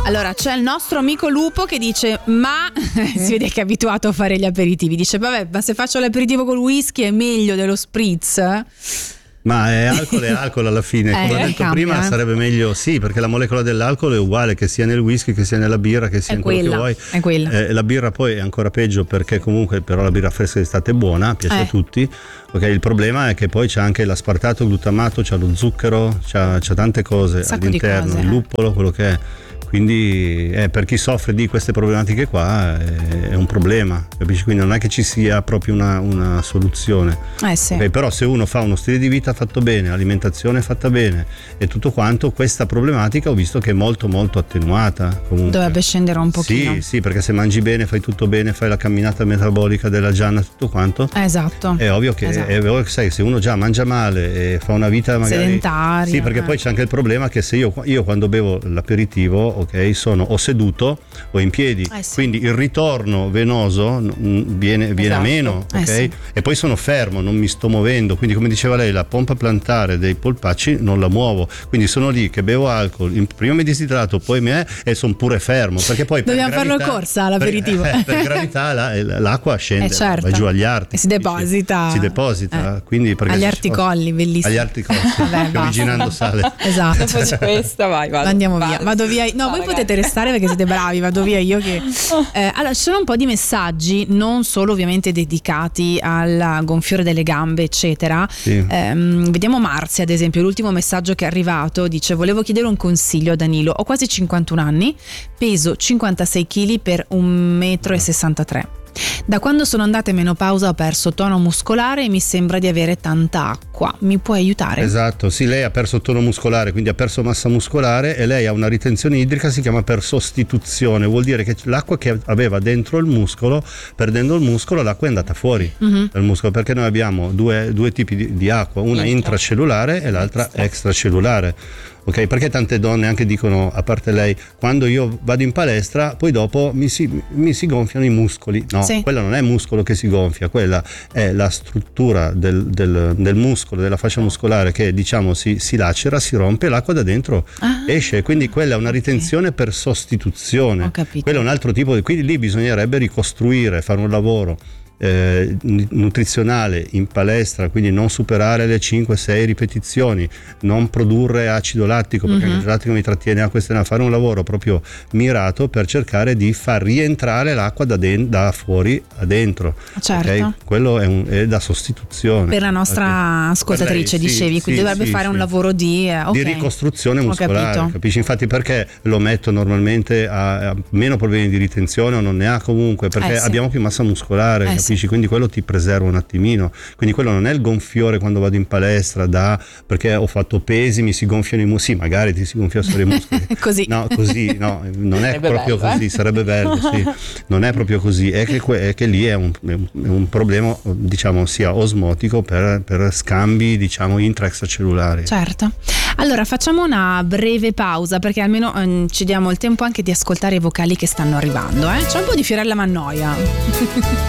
Allora c'è il nostro amico Lupo che dice ma si vede che è abituato a fare gli aperitivi, dice vabbè, ma se faccio l'aperitivo col whisky è meglio dello spritz? Ma è alcol alla fine, come ho detto cambia, prima, sarebbe meglio, sì, perché la molecola dell'alcol è uguale che sia nel whisky, che sia nella birra, che sia in quello che vuoi. È quella. La birra poi è ancora peggio, perché comunque però la birra fresca d'estate è buona, piace a tutti. Ok, il problema è che poi c'è anche l'aspartato, il glutamato, c'è lo zucchero, c'è tante cose all'interno, il luppolo, quello che è. Quindi per chi soffre di queste problematiche qua è un problema, capisci? Quindi non è che ci sia proprio una soluzione. Sì. Okay, però se uno fa uno stile di vita fatto bene, alimentazione fatta bene e tutto quanto, questa problematica ho visto che è molto molto attenuata comunque. Dovrebbe scendere un pochino. Sì, perché se mangi bene, fai tutto bene, fai la camminata metabolica della Gianna, tutto quanto. Esatto. È ovvio che sai, se uno già mangia male e fa una vita magari sedentaria. Sì, perché poi c'è anche il problema che se io quando bevo l'aperitivo, ok, sono o seduto o in piedi, quindi il ritorno venoso viene a meno, ok? Sì. E poi sono fermo, non mi sto muovendo, quindi come diceva lei, la pompa plantare dei polpacci non la muovo, quindi sono lì che bevo alcol, prima mi disidrato, poi e sono pure fermo, perché poi dobbiamo farlo corsa l'aperitivo. Per gravità l'acqua scende, certo. va giù agli arti, e si deposita, quindi agli articolli, bellissimo. Agli articolli, originando sale. Esatto. Dopo questa andiamo via. Vado via. No, voi potete restare perché siete bravi, vado via io che allora ci sono un po' di messaggi, non solo ovviamente dedicati al gonfiore delle gambe eccetera. Sì. Vediamo Marzia ad esempio, l'ultimo messaggio che è arrivato dice: volevo chiedere un consiglio a Danilo, ho quasi 51 anni, peso 56 kg per 1,63 m. Da quando sono andata in menopausa ho perso tono muscolare e mi sembra di avere tanta acqua. Mi puoi aiutare? Esatto, sì, lei ha perso tono muscolare, quindi ha perso massa muscolare e lei ha una ritenzione idrica, si chiama per sostituzione, vuol dire che l'acqua che aveva dentro il muscolo, perdendo il muscolo, l'acqua è andata fuori dal muscolo, perché noi abbiamo due tipi di acqua, una intracellulare e l'altra extracellulare. Ok, perché tante donne anche dicono, a parte lei, quando io vado in palestra poi dopo mi si gonfiano i muscoli. No, quella non è muscolo che si gonfia, quella è la struttura del muscolo, della fascia muscolare che diciamo si lacera, si rompe, l'acqua da dentro esce, quindi quella è una ritenzione per sostituzione. Ho capito. Quello è un altro tipo quindi lì bisognerebbe ricostruire, fare un lavoro nutrizionale in palestra, quindi non superare le 5-6 ripetizioni, non produrre acido lattico, perché l'acido lattico mi trattiene acqua esterna, fare un lavoro proprio mirato per cercare di far rientrare l'acqua da fuori a dentro. Certo. Okay? Quello è da sostituzione. Per la nostra ascoltatrice dicevi, quindi dovrebbe fare un lavoro di ricostruzione muscolare, capisci? Infatti perché lo metto normalmente a meno problemi di ritenzione o non ne ha comunque, perché abbiamo più massa muscolare, capisci? Quindi quello ti preserva un attimino, quindi quello non è il gonfiore quando vado in palestra perché ho fatto pesi, mi si gonfiano i muscoli, sì, magari ti si gonfia solo i muscoli così no, non è proprio bello, così, sarebbe bello, sì. Non è proprio così, è che lì è un problema, diciamo, sia osmotico per scambi, diciamo, intra-extracellulari. Certo. Allora facciamo una breve pausa, perché almeno ci diamo il tempo anche di ascoltare i vocali che stanno arrivando, c'è un po' di Fiorella Mannoia.